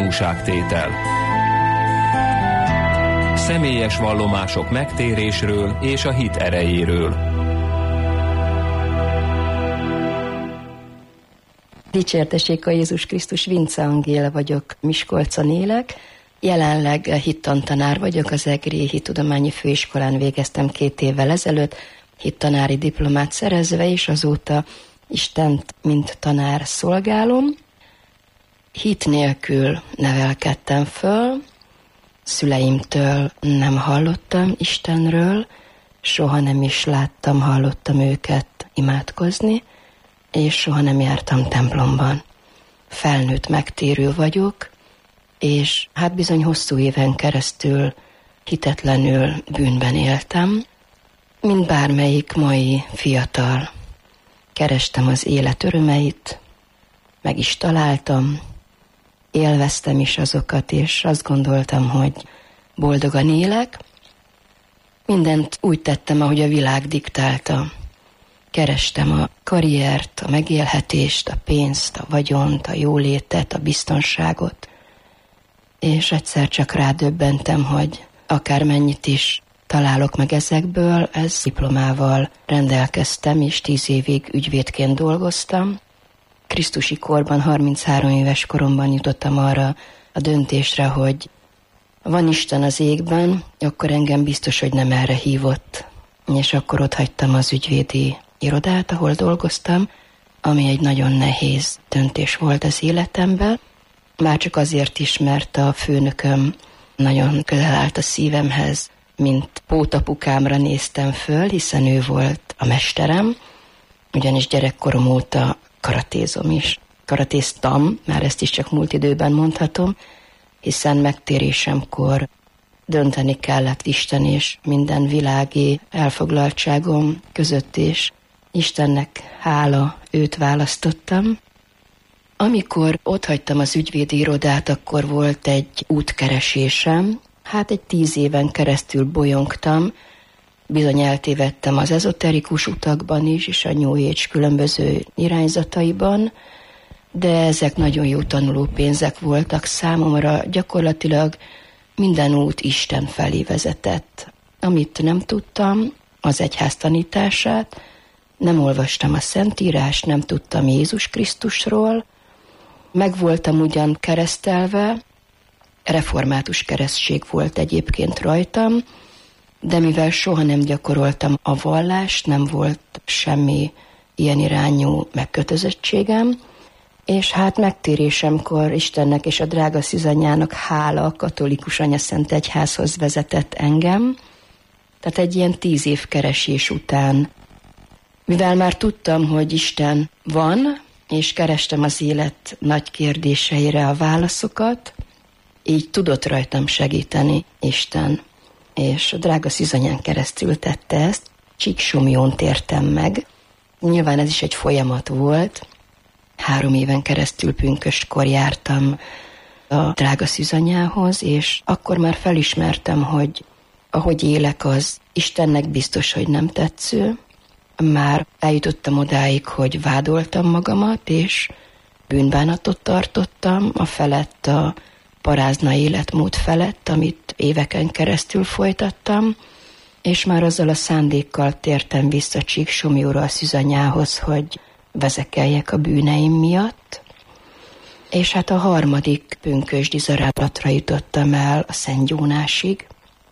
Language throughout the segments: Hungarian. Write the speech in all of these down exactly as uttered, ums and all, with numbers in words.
Tanúságtétel. Személyes vallomások megtérésről és a hit erejéről. Dicsértessék a Jézus Krisztus, Vince Angéla vagyok, Miskolcon élek. Jelenleg hittantanár vagyok, az Egri Hittudományi Főiskolán végeztem két évvel ezelőtt, hittanári diplomát szerezve, és azóta Istent mint tanár szolgálom. Hit nélkül nevelkedtem föl, szüleimtől nem hallottam Istenről, soha nem is láttam, hallottam őket imádkozni, és soha nem jártam templomban. Felnőtt megtérő vagyok, és hát bizony hosszú éven keresztül hitetlenül bűnben éltem, mint bármelyik mai fiatal. Kerestem az élet örömeit, meg is találtam, élveztem is azokat, és azt gondoltam, hogy boldogan élek. Mindent úgy tettem, ahogy a világ diktálta. Kerestem a karriert, a megélhetést, a pénzt, a vagyont, a jólétet, a biztonságot, és egyszer csak rádöbbentem, hogy akármennyit is találok meg ezekből, ez diplomával rendelkeztem, és tíz évig ügyvédként dolgoztam. Krisztusi korban, harminchárom éves koromban jutottam arra a döntésre, hogy van Isten az égben, akkor engem biztos, hogy nem erre hívott. És akkor ott hagytam az ügyvédi irodát, ahol dolgoztam, ami egy nagyon nehéz döntés volt az életemben. Már csak azért is, mert a főnököm nagyon közel állt a szívemhez, mint pótapukámra néztem föl, hiszen ő volt a mesterem, ugyanis gyerekkorom óta karatézom is. Karatéztam, már ezt is csak múlt időben mondhatom, hiszen megtérésemkor dönteni kellett Isten és minden világi elfoglaltságom között, és Istennek hála, őt választottam. Amikor otthagytam az ügyvédi irodát, akkor volt egy útkeresésem. Hát egy tíz éven keresztül bolyongtam, bizony eltévedtem az ezoterikus utakban is, és a New Age különböző irányzataiban, de ezek nagyon jó tanulópénzek voltak számomra, gyakorlatilag minden út Isten felé vezetett. Amit nem tudtam, az egyház tanítását, nem olvastam a Szentírást, nem tudtam Jézus Krisztusról, meg voltam ugyan keresztelve, református keresztség volt egyébként rajtam, de mivel soha nem gyakoroltam a vallást, nem volt semmi ilyen irányú megkötözöttségem, és hát megtérésemkor Istennek és a drága szűzanyjának hála a katolikus anyaszent egyházhoz vezetett engem. Tehát egy ilyen tíz év keresés után, mivel már tudtam, hogy Isten van, és kerestem az élet nagy kérdéseire a válaszokat, így tudott rajtam segíteni Isten, és a drága szűzanyán keresztül tette ezt. Csíksomlyón tértem meg. Nyilván ez is egy folyamat volt. Három éven keresztül pünköstkor jártam a drága szűzanyához, és akkor már felismertem, hogy ahogy élek, az Istennek biztos, hogy nem tetsző. Már eljutottam odáig, hogy vádoltam magamat, és bűnbánatot tartottam a felett, a parázna életmód felett, amit éveken keresztül folytattam, és már azzal a szándékkal tértem vissza Csíksomlyóra a szűzanyához, hogy vezekeljek a bűneim miatt. És hát a harmadik pünkösdi zarázatra jutottam el a Szentgyónásig,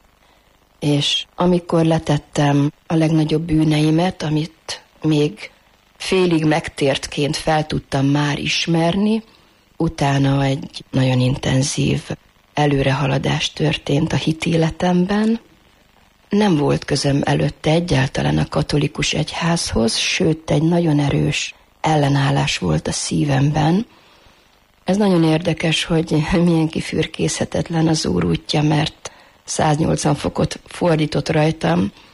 és amikor letettem a legnagyobb bűneimet, amit még félig megtértként fel tudtam már ismerni, utána egy nagyon intenzív előrehaladás történt a hitéletemben. Nem volt közöm előtte egyáltalán a katolikus egyházhoz, sőt egy nagyon erős ellenállás volt a szívemben. Ez nagyon érdekes, hogy milyen kifürkészhetetlen az Úr útja, mert száznyolcvan fokot fordított rajtam,